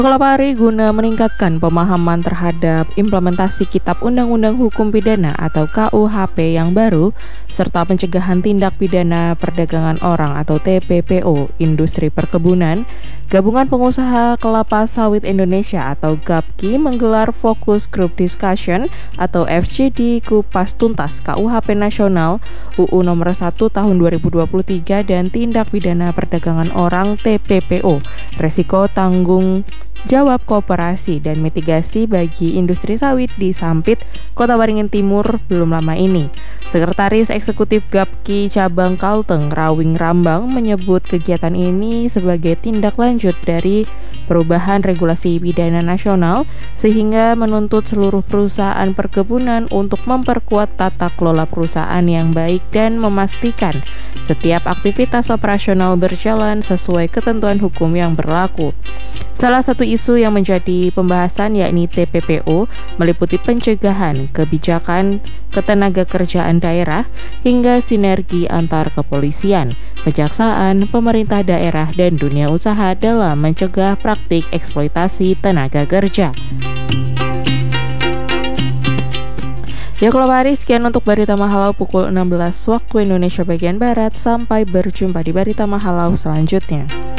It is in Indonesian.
Kelapari guna meningkatkan pemahaman terhadap implementasi Kitab Undang-Undang Hukum Pidana atau KUHP yang baru, serta pencegahan tindak pidana perdagangan orang atau TPPO industri perkebunan, Gabungan Pengusaha Kelapa Sawit Indonesia atau GAPKI menggelar Focus Group Discussion atau FGD Kupas Tuntas KUHP Nasional UU Nomor 1 Tahun 2023 dan Tindak Pidana Perdagangan Orang TPPO, Resiko Tanggung Jawab Koperasi dan Mitigasi bagi Industri Sawit di Sampit, Kota Waringin Timur belum lama ini. Sekretaris Eksekutif GAPKI Cabang Kalteng, Rawing Rambang, menyebut kegiatan ini sebagai tindak lanjut dari perubahan regulasi pidana nasional sehingga menuntut seluruh perusahaan perkebunan untuk memperkuat tata kelola perusahaan yang baik dan memastikan setiap aktivitas operasional berjalan sesuai ketentuan hukum yang berlaku. Salah satu isu yang menjadi pembahasan yakni TPPO meliputi pencegahan, kebijakan ketenaga kerjaan daerah hingga sinergi antar kepolisian, kejaksaan, pemerintah daerah dan dunia usaha dalam mencegah praktik eksploitasi tenaga kerja. Ya kalau hari sekian untuk Barita Mahalau pukul 16 waktu Indonesia bagian Barat. Sampai berjumpa di Barita Mahalau selanjutnya.